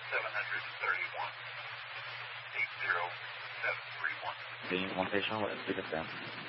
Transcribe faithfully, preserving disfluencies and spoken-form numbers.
seven thirty-one, eight zero seven three one. Tem uma fechão, fica certo.